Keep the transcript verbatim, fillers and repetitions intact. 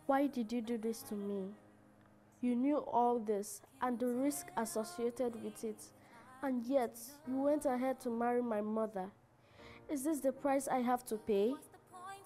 Why did you do this to me? You knew all this and the risk associated with it, and yet you went ahead to marry my mother. Is this the price I have to pay?